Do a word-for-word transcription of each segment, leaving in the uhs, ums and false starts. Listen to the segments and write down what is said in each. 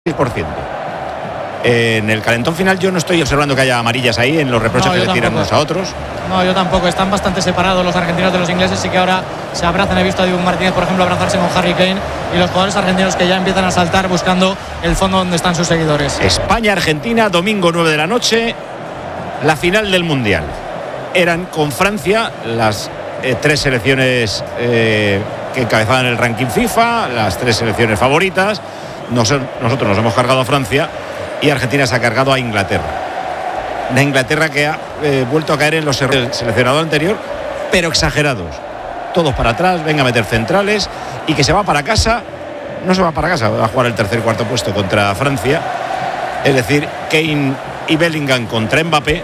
por ciento. En el calentón final yo no estoy observando que haya amarillas ahí en los reproches no, que le tiran unos a otros. No, yo tampoco. Están bastante separados los argentinos de los ingleses y que ahora se abrazan. He visto a Dibu Martínez, por ejemplo, abrazarse con Harry Kane y los jugadores argentinos que ya empiezan a saltar buscando el fondo donde están sus seguidores. España-Argentina, domingo nueve de la noche, la final del Mundial. Eran con Francia las eh, tres selecciones eh, que encabezaban el ranking FIFA, las tres selecciones favoritas. Nos, nosotros nos hemos cargado a Francia y Argentina se ha cargado a Inglaterra. Una Inglaterra que ha eh, vuelto a caer en los errores del seleccionador anterior, pero exagerados. Todos para atrás, venga a meter centrales y que se va para casa. No se va para casa, va a jugar el tercer y cuarto puesto contra Francia. Es decir, Kane y Bellingham contra Mbappé.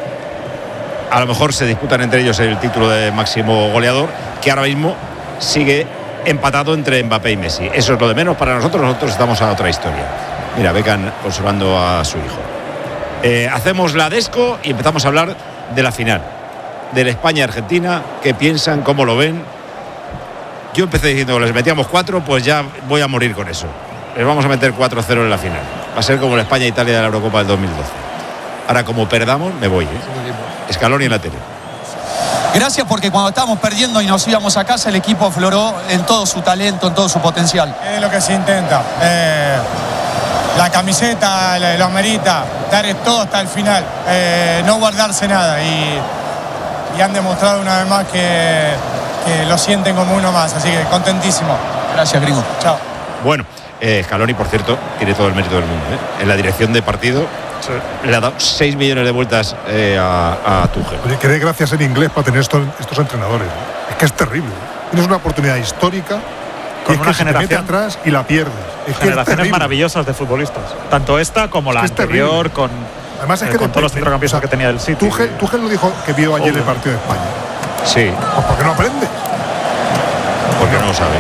A lo mejor se disputan entre ellos el título de máximo goleador, que ahora mismo sigue empatado entre Mbappé y Messi. Eso es lo de menos para nosotros. Nosotros estamos a otra historia. Mira, Beckham consolando a su hijo. Eh, hacemos la desco y empezamos a hablar de la final, de la España-Argentina. ¿Qué piensan? ¿Cómo lo ven? Yo empecé diciendo que les metíamos cuatro, pues ya voy a morir con eso. Les vamos a meter cuatro cero en la final. Va a ser como la España-Italia de la Eurocopa del dos mil doce. Ahora, como perdamos, me voy, ¿eh? Scaloni en la tele. Gracias, porque cuando estábamos perdiendo y nos íbamos a casa, el equipo afloró en todo su talento, en todo su potencial. Es lo que se intenta. Eh, la camiseta lo amerita, dar todo hasta el final, eh, no guardarse nada. Y, y han demostrado una vez más que, que lo sienten como uno más. Así que contentísimo. Gracias, gringo. Chao. Bueno, eh, Scaloni, por cierto, tiene todo el mérito del mundo, ¿eh? En la dirección de partido. Le ha dado seis millones de vueltas eh, a, a Tuchel. Oye, que dé gracias en inglés para tener estos, estos entrenadores. Es que es terrible. Tienes una oportunidad histórica con es una que generación se te mete atrás y la pierdes. Es generaciones que es maravillosas de futbolistas. Tanto esta como la es que anterior, con, Además es eh, que con todos los centrocampistas o sea, que tenía el City. Tuchel, Tuchel lo dijo que vio ayer Obvio. el partido de España. Sí. Pues ¿por qué no aprendes? Porque no lo sabe.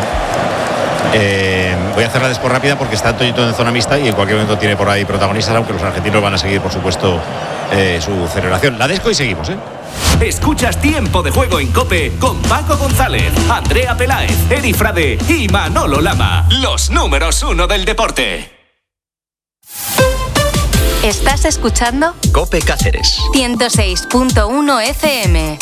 Eh, voy a hacer la despo rápida porque está Toñito en zona mixta y en cualquier momento tiene por ahí protagonistas, aunque los argentinos van a seguir, por supuesto, eh, su celebración. La desco y seguimos, ¿eh? Escuchas Tiempo de Juego en COPE con Paco González, Andrea Peláez, Eri Frade y Manolo Lama. Los números uno del deporte. ¿Estás escuchando? COPE Cáceres ciento seis punto uno F M.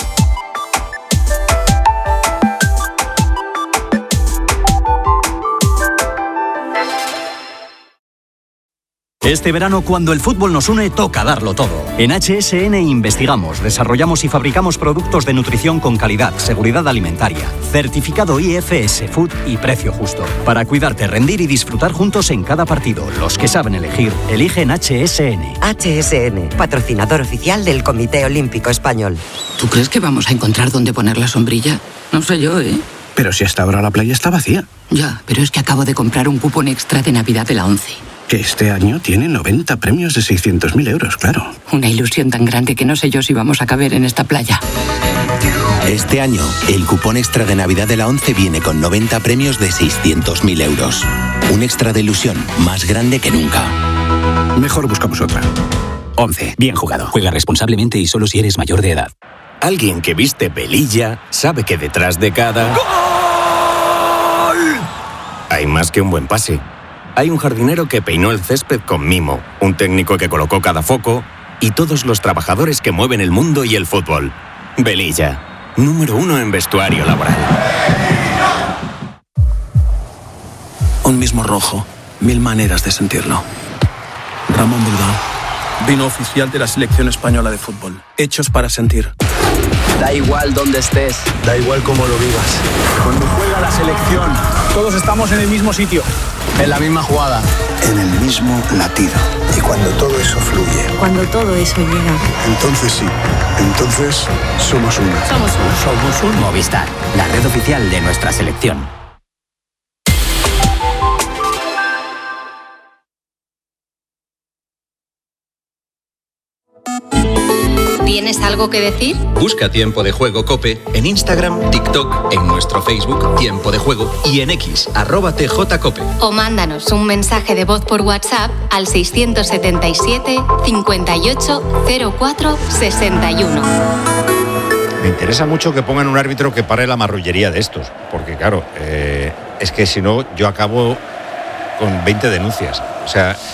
Este verano, cuando el fútbol nos une, toca darlo todo. En H S N investigamos, desarrollamos y fabricamos productos de nutrición con calidad, seguridad alimentaria, certificado I F S Food y precio justo. Para cuidarte, rendir y disfrutar juntos en cada partido. Los que saben elegir, eligen H S N. H S N, patrocinador oficial del Comité Olímpico Español. ¿Tú crees que vamos a encontrar dónde poner la sombrilla? No sé yo, ¿eh? Pero si hasta ahora la playa está vacía. Ya, pero es que acabo de comprar un cupón extra de Navidad de la ONCE. Que este año tiene noventa premios de seiscientos mil euros, claro. Una ilusión tan grande que no sé yo si vamos a caber en esta playa. Este año, el cupón extra de Navidad de la ONCE viene con noventa premios de seiscientos mil euros. Un extra de ilusión más grande que nunca. Mejor buscamos otra. ONCE, bien jugado. Juega responsablemente y solo si eres mayor de edad. Alguien que viste pelilla sabe que detrás de cada... ¡Gol! Hay más que un buen pase. Hay un jardinero que peinó el césped con mimo, un técnico que colocó cada foco y todos los trabajadores que mueven el mundo y el fútbol. Velilla, número uno en vestuario laboral. Un mismo rojo, mil maneras de sentirlo. Ramón Bulgán, vino oficial de la selección española de fútbol. Hechos para sentir. Da igual dónde estés, da igual cómo lo vivas. Cuando juega la selección, todos estamos en el mismo sitio, en la misma jugada, en el mismo latido. Y cuando todo eso fluye, cuando todo eso llega, entonces sí, entonces somos uno. Somos uno. Somos un Movistar, la red oficial de nuestra selección. ¿Tienes algo que decir? Busca Tiempo de Juego COPE en Instagram, TikTok, en nuestro Facebook Tiempo de Juego y en X, arroba T J Cope. O mándanos un mensaje de voz por WhatsApp al seiscientos setenta y siete, cincuenta y ocho, cero cuatro, sesenta y uno. Me interesa mucho que pongan un árbitro que pare la marrullería de estos, porque claro, eh, es que si no yo acabo con veinte denuncias. O sea,